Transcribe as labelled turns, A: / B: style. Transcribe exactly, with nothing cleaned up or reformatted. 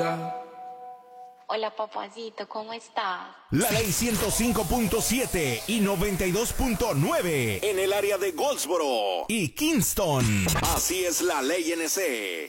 A: diga.
B: Hola, papacito, ¿cómo estás?
C: La Ley ciento cinco punto siete y noventa y dos punto nueve en el área de Goldsboro y Kingston. Así es la Ley N C.